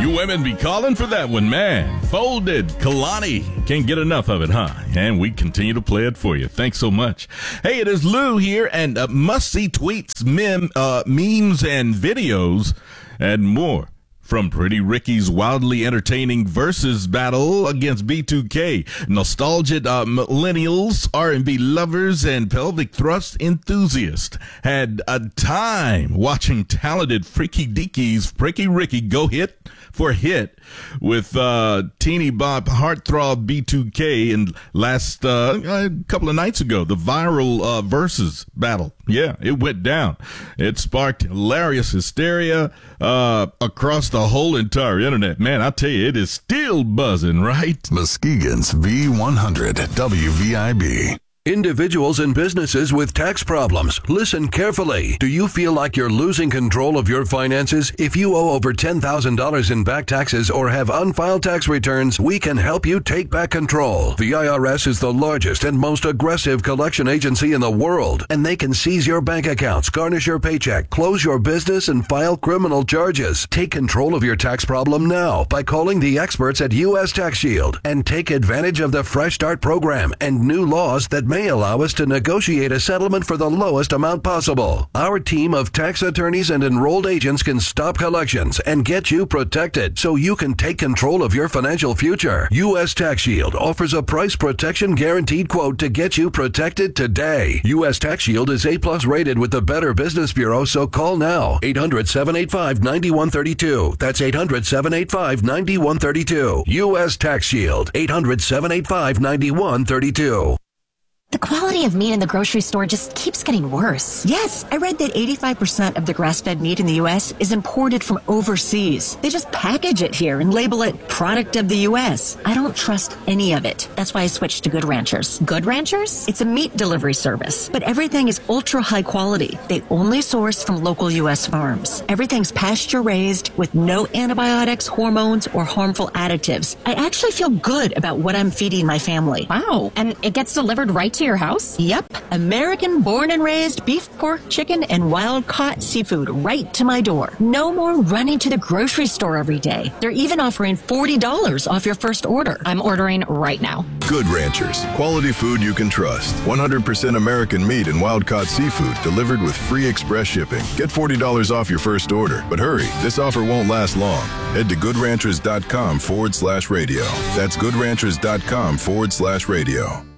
You women be calling for that one, man. Folded. Kalani. Can't get enough of it, huh? And we continue to play it for you. Thanks so much. Hey, it is Lou here, and must-see tweets, memes, and videos, and more from Pretty Ricky's wildly entertaining versus battle against B2K. Nostalgic millennials, R&B lovers, and pelvic thrust enthusiasts had a time watching talented Freaky Deaky's Pretty Ricky go hit for hit with teeny bop heartthrob B2K and last a couple of nights ago, the viral versus battle. Yeah, it went down. It sparked hilarious hysteria across the whole entire internet. Man, I tell you, it is still buzzing, right? Muskegon's V100 WVIB. Individuals and businesses with tax problems, listen carefully. Do you feel like you're losing control of your finances? If you owe over $10,000 in back taxes or have unfiled tax returns, we can help you take back control. The IRS is the largest and most aggressive collection agency in the world, and they can seize your bank accounts, garnish your paycheck, close your business, and file criminal charges. Take control of your tax problem now by calling the experts at U.S. Tax Shield and take advantage of the Fresh Start program and new laws that may allow us to negotiate a settlement for the lowest amount possible. Our team of tax attorneys and enrolled agents can stop collections and get you protected so you can take control of your financial future. U.S. Tax Shield offers a price protection guaranteed quote to get you protected today. U.S. Tax Shield is A+ rated with the Better Business Bureau, so call now. 800-785-9132. That's 800-785-9132. U.S. Tax Shield. 800-785-9132. The quality of meat in the grocery store just keeps getting worse. Yes, I read that 85% of the grass-fed meat in the U.S. is imported from overseas. They just package it here and label it product of the U.S. I don't trust any of it. That's why I switched to Good Ranchers. Good Ranchers? It's a meat delivery service, but everything is ultra high quality. They only source from local U.S. farms. Everything's pasture-raised with no antibiotics, hormones, or harmful additives. I actually feel good about what I'm feeding my family. Wow. And it gets delivered right to your house? Yep. American born and raised beef, pork, chicken, and wild-caught seafood right to my door. No more running to the grocery store every day. They're even offering $40 off your first order. I'm ordering right now. Good Ranchers. Quality food you can trust. 100% American meat and wild-caught seafood delivered with free express shipping. Get $40 off your first order. But hurry, this offer won't last long. Head to goodranchers.com/radio. That's goodranchers.com/radio.